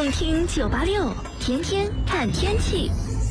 动听986，天天看天气。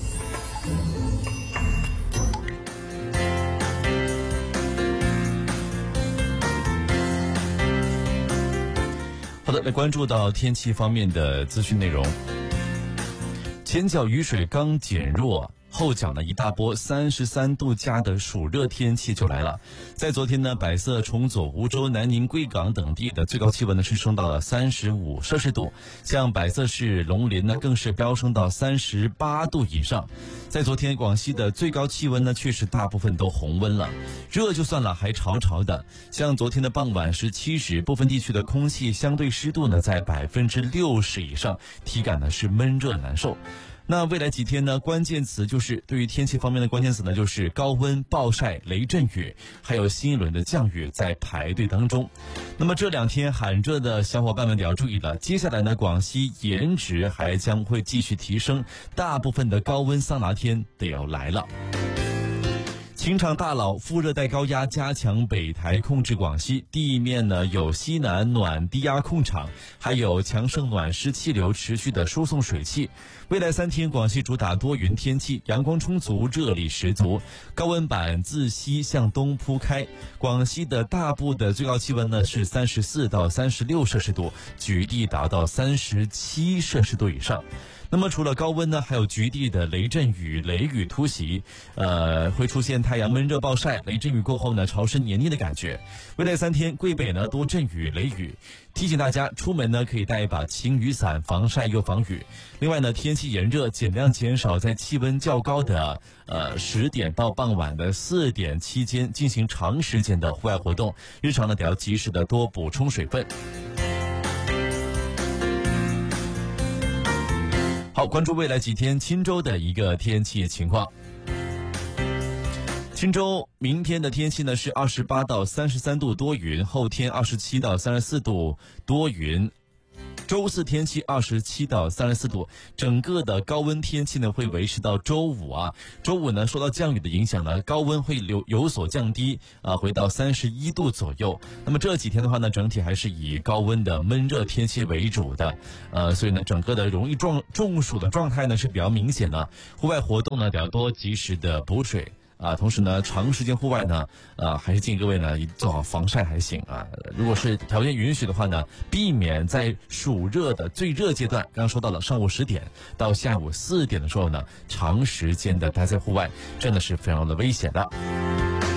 好的，来关注到天气方面的资讯内容。前脚雨水刚减弱，后脚呢一大波33度加的暑热天气就来了。在昨天呢，百色、崇左、梧州、南宁、贵港等地的最高气温呢是升到了35摄氏度，像百色市、龙林呢更是飙升到38度以上。在昨天，广西的最高气温呢确实大部分都红温了，热就算了，还潮潮的。像昨天的傍晚17时，部分地区的空气相对湿度呢在60%以上，体感呢是闷热难受。那未来几天呢，关键词就是对于天气方面的关键词呢，就是高温、暴晒、雷阵雨，还有新一轮的降雨在排队当中。那么这2天喊热的小伙伴们得要注意了，接下来呢，广西盐值还将会继续提升，大部分的高温桑拿天得要来了。清场大佬副热带高压加强北台控制广西，地面呢有西南暖低压控场，还有强盛暖湿气流持续的输送水汽。未来3天，广西主打多云天气，阳光充足，热力十足，高温板自西向东铺开。广西的大部的最高气温呢是34到36摄氏度，局地达到37摄氏度以上。那么除了高温呢，还有局地的雷阵雨、雷雨突袭，会出现太阳闷热暴晒，雷阵雨过后呢，潮湿黏腻的感觉。未来3天，贵北呢多阵雨、雷雨，提醒大家出门呢可以带一把晴雨伞，防晒又防雨。另外呢，天气炎热，尽量减少在气温较高的10点到傍晚的4点期间进行长时间的户外活动。日常呢得要及时的多补充水分。好，关注未来几天钦州的一个天气情况。钦州明天的天气呢是28到33度多云，后天27到34度多云。周四天气27到34度，整个的高温天气呢会维持到周五啊。周五呢受到降雨的影响呢，高温会有所降低回到31度左右。那么这几天的话呢，整体还是以高温的闷热天气为主的，所以呢整个的容易中暑的状态呢是比较明显的。户外活动呢得要多及时的补水。同时呢，长时间户外呢，还是建议各位呢做好防晒还行啊。如果是条件允许的话呢，避免在暑热的最热阶段，刚刚说到了上午10点到下午4点的时候呢，长时间的待在户外，真的是非常的危险的。